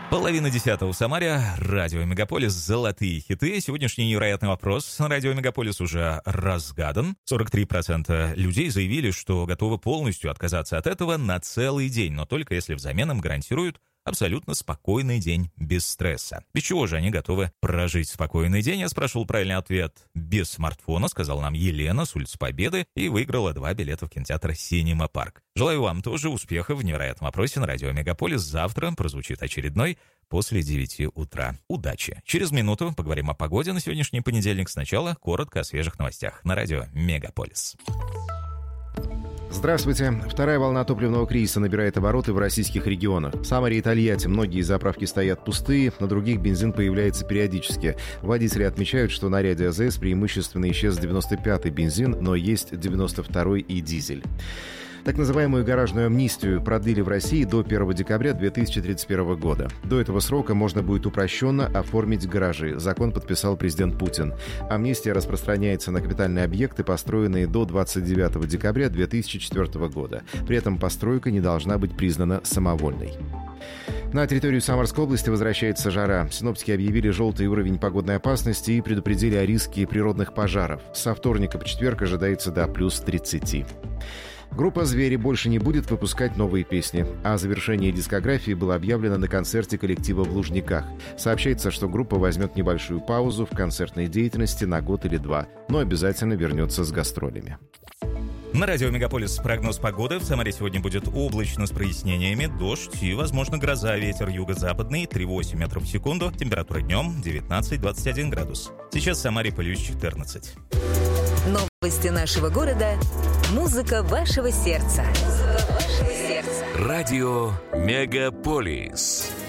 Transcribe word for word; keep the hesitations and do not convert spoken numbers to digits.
Половина десятого в Самаре, радио Мегаполис, золотые хиты. Сегодняшний невероятный вопрос на радио Мегаполис уже разгадан. сорок три процента людей заявили, что готовы полностью отказаться от этого на целый день, но только если взамен им гарантируют абсолютно спокойный день без стресса. Без чего же они готовы прожить спокойный день? Я спрашивал правильный ответ без смартфона, сказала нам Елена с улицы Победы и выиграла два билета в кинотеатр «Синема Парк». Желаю вам тоже успехов в невероятном вопросе на радио Мегаполис. Завтра прозвучит очередной после девяти утра. Удачи! Через минуту поговорим о погоде на сегодняшний понедельник. Сначала коротко о свежих новостях на радио Мегаполис. Здравствуйте. Вторая волна топливного кризиса набирает обороты в российских регионах. В Самаре и Тольятти многие заправки стоят пустые, на других бензин появляется периодически. Водители отмечают, что на ряде АЗС преимущественно исчез девяносто пятый бензин, но есть девяносто второй и дизель. Так называемую гаражную амнистию продлили в России до первого декабря две тысячи тридцать первого года. До этого срока можно будет упрощенно оформить гаражи. Закон подписал президент Путин. Амнистия распространяется на капитальные объекты, построенные до двадцать девятого декабря две тысячи четвёртого года. При этом постройка не должна быть признана самовольной. На территорию Самарской области возвращается жара. Синоптики объявили желтый уровень погодной опасности и предупредили о риске природных пожаров. Со вторника по четверг ожидается до плюс тридцати. Группа «Звери» больше не будет выпускать новые песни. О завершении дискографии было объявлено на концерте коллектива в Лужниках. Сообщается, что группа возьмет небольшую паузу в концертной деятельности на год или два, но обязательно вернется с гастролями. На радио Мегаполис прогноз погоды. В Самаре сегодня будет облачно с прояснениями, дождь и, возможно, гроза. Ветер юго-западный три-восемь метров в секунду. Температура днем девятнадцать-двадцать один градус. Сейчас в Самаре плюс четырнадцать. Новости нашего города. Музыка вашего сердца. Музыка вашего сердца. Радио Мегаполис.